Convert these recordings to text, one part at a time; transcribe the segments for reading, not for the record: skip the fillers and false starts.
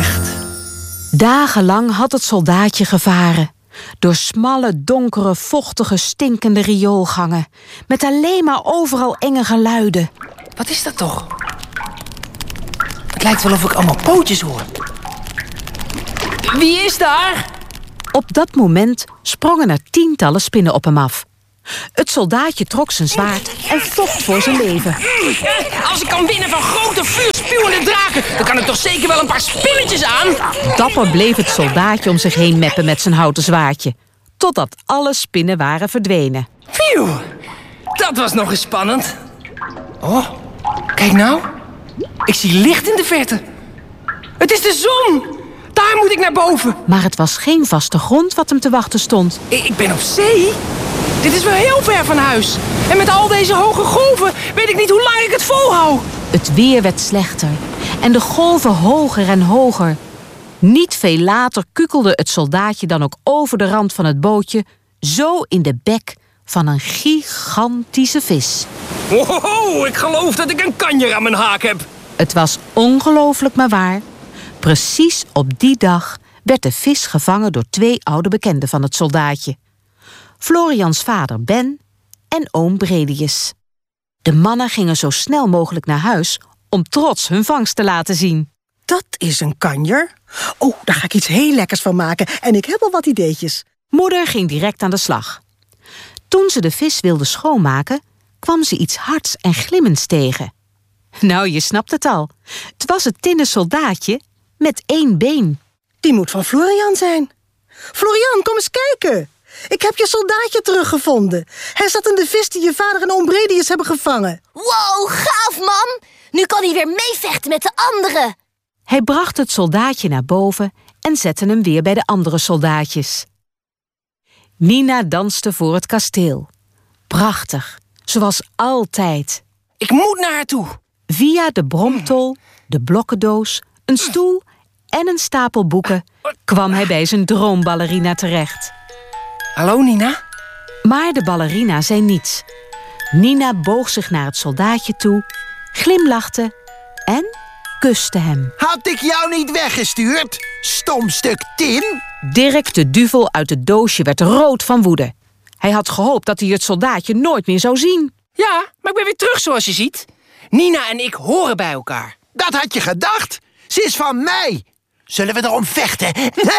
echt. Dagenlang had het soldaatje gevaren. Door smalle, donkere, vochtige, stinkende rioolgangen. Met alleen maar overal enge geluiden. Wat is dat toch? Het lijkt wel of ik allemaal pootjes hoor. Wie is daar? Op dat moment sprongen er tientallen spinnen op hem af. Het soldaatje trok zijn zwaard en vocht voor zijn leven. Als ik kan winnen van grote vuurspuwende draken, dan kan ik toch zeker wel een paar spinnetjes aan? Dapper bleef het soldaatje om zich heen meppen met zijn houten zwaardje. Totdat alle spinnen waren verdwenen. Phew, dat was nog eens spannend. Oh, kijk nou. Ik zie licht in de verte. Het is de zon. Daar moet ik naar boven. Maar het was geen vaste grond wat hem te wachten stond. Ik ben op zee. Dit is wel heel ver van huis. En met al deze hoge golven weet ik niet hoe lang ik het volhoud. Het weer werd slechter en de golven hoger en hoger. Niet veel later kukelde het soldaatje dan ook over de rand van het bootje, zo in de bek van een gigantische vis. Wow, ik geloof dat ik een kanjer aan mijn haak heb. Het was ongelooflijk maar waar. Precies op die dag werd de vis gevangen door 2 oude bekenden van het soldaatje. Florians vader Ben en oom Bredius. De mannen gingen zo snel mogelijk naar huis om trots hun vangst te laten zien. Dat is een kanjer. Oh, daar ga ik iets heel lekkers van maken en ik heb al wat ideetjes. Moeder ging direct aan de slag. Toen ze de vis wilde schoonmaken, kwam ze iets hards en glimmends tegen. Nou, je snapt het al. Het was het tinnen soldaatje met 1 been. Die moet van Florian zijn. Florian, kom eens kijken. Ik heb je soldaatje teruggevonden. Hij zat in de vis die je vader en oom Bredius hebben gevangen. Wow, gaaf man! Nu kan hij weer meevechten met de anderen. Hij bracht het soldaatje naar boven en zette hem weer bij de andere soldaatjes. Nina danste voor het kasteel. Prachtig, zoals altijd. Ik moet naar haar toe. Via de bromtol, de blokkendoos, een stoel en een stapel boeken kwam hij bij zijn droomballerina terecht. Hallo, Nina? Maar de ballerina zei niets. Nina boog zich naar het soldaatje toe, glimlachte en kuste hem. Had ik jou niet weggestuurd? Stom stuk tin? Dirk de duvel uit het doosje werd rood van woede. Hij had gehoopt dat hij het soldaatje nooit meer zou zien. Ja, maar ik ben weer terug zoals je ziet. Nina en ik horen bij elkaar. Dat had je gedacht. Ze is van mij. Zullen we erom vechten?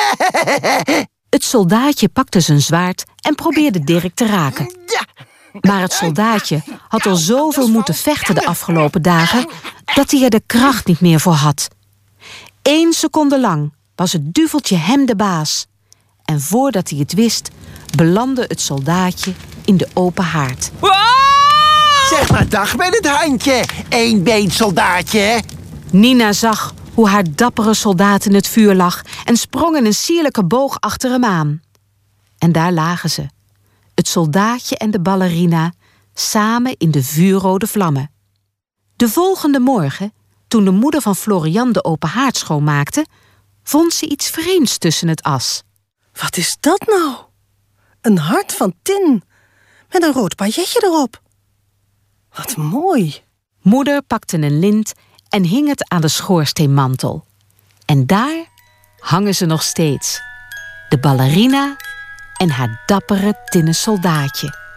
Het soldaatje pakte zijn zwaard en probeerde Dirk te raken. Maar het soldaatje had al zoveel moeten vechten de afgelopen dagen dat hij er de kracht niet meer voor had. 1 seconde lang was het duveltje hem de baas. En voordat hij het wist, belandde het soldaatje in de open haard. Zeg maar dag met het handje, 1-been soldaatje. Nina zag hoe haar dappere soldaat in het vuur lag en sprong in een sierlijke boog achter hem aan. En daar lagen ze, het soldaatje en de ballerina, samen in de vuurrode vlammen. De volgende morgen, toen de moeder van Florian de open haard schoonmaakte, vond ze iets vreemds tussen het as. Wat is dat nou? Een hart van tin, met een rood pailletje erop. Wat mooi. Moeder pakte een lint en hing het aan de schoorsteenmantel. En daar hangen ze nog steeds. De ballerina en haar dappere tinnen soldaatje.